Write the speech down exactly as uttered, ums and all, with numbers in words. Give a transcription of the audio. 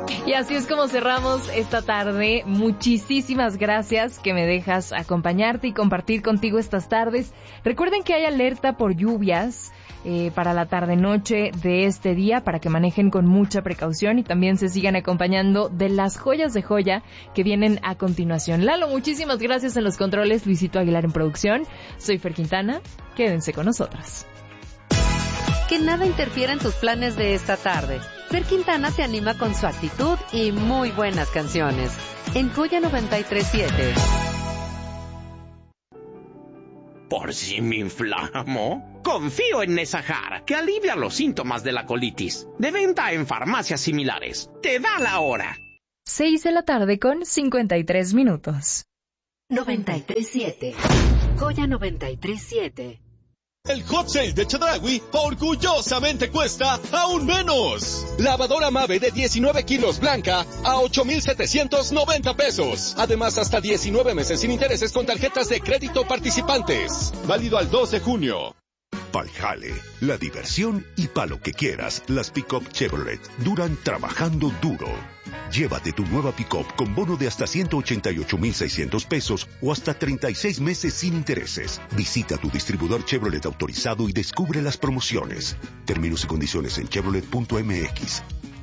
Y así es como cerramos esta tarde. Muchísimas gracias que me dejas acompañarte y compartir contigo estas tardes. Recuerden que hay alerta por lluvias eh, para la tarde-noche de este día, para que manejen con mucha precaución y también se sigan acompañando de las joyas de joya que vienen a continuación. Lalo, muchísimas gracias en los controles. Luisito Aguilar en producción. Soy Fer Quintana. Quédense con nosotros. Que nada interfiera en tus planes de esta tarde. Fer Quintana te anima con su actitud y muy buenas canciones. En Joya noventa y tres punto siete. ¿Por si me inflamo? Confío en Nesajar, que alivia los síntomas de la colitis. De venta en farmacias similares. Te da la hora. Seis de la tarde con cincuenta y tres minutos. noventa y tres punto siete. Joya noventa y tres punto siete. El hot sale de Chedraui orgullosamente cuesta aún menos. Lavadora Mave de diecinueve kilos blanca a ocho mil setecientos noventa pesos. Además, hasta diecinueve meses sin intereses con tarjetas de crédito participantes. Válido al dos de junio. Pa'l jale, la diversión y pa' lo que quieras, las pick-up Chevrolet duran trabajando duro. Llévate tu nueva pick-up con bono de hasta ciento ochenta y ocho mil seiscientos pesos o hasta treinta y seis meses sin intereses. Visita tu distribuidor Chevrolet autorizado y descubre las promociones. Términos y condiciones en chevrolet punto m x.